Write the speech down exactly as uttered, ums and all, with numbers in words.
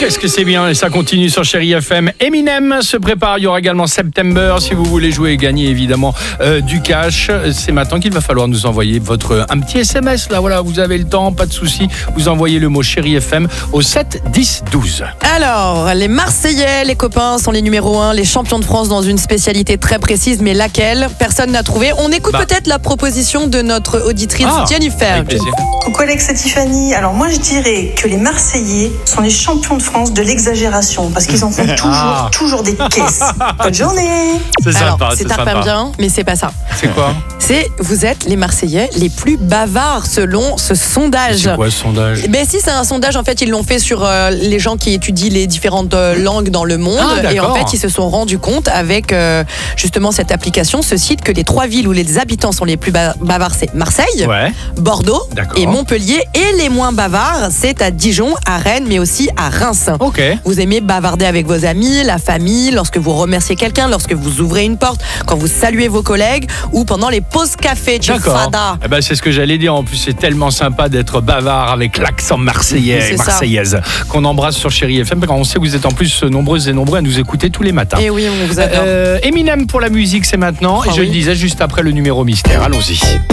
Qu'est-ce que c'est bien et ça continue sur Chérie F M. Eminem se prépare, il y aura également September si vous voulez jouer et gagner évidemment euh, du cash. C'est maintenant qu'il va falloir nous envoyer votre un petit S M S là, voilà, vous avez le temps, pas de souci. Vous envoyez le mot Chérie F M au sept dix douze. Alors, les Marseillais, les copains sont les numéros un, les champions de France dans une spécialité très précise, mais laquelle personne n'a trouvé. On écoute bah. peut-être la proposition de notre auditrice Ah, Jennifer. avec plaisir. Coucou Alex et Tiffany. Alors moi je dirais que les Marseillais sont les champions de France de l'exagération parce qu'ils en font toujours, Ah. toujours des caisses. Bonne journée. C'est Alors, sympa, c'est c'est tarpin sympa. bien, mais c'est pas ça. C'est quoi? C'est vous êtes les Marseillais les plus bavards selon ce sondage. C'est quoi ce sondage? Ben si, c'est un sondage, en fait, ils l'ont fait sur euh, les gens qui étudient les différentes euh, langues dans le monde. Ah, et en d'accord. fait, ils se sont rendus compte avec euh, justement cette application, ce site, que les trois villes où les habitants sont les plus ba- bavards, c'est Marseille, Ouais. Bordeaux D'accord. et Montpellier. Et les moins bavards, c'est à Dijon, à Rennes, mais aussi à Reims. Ok. Vous aimez bavarder avec vos amis, la famille, lorsque vous remerciez quelqu'un, lorsque vous ouvrez une porte, quand vous saluez vos collègues ou pendant les pauses café. D'accord. Fada. Eh ben, c'est ce que j'allais dire. En plus, c'est tellement sympa d'être bavard avec l'accent marseillais C'est et ça. marseillaise qu'on embrasse sur Chérie F M. On sait que vous êtes en plus nombreuses et nombreux à nous écouter tous les matins. Et oui, on vous adore. Euh, Eminem pour la musique, c'est maintenant. Ah et je oui. le disais juste après le numéro mystère. Allons-y.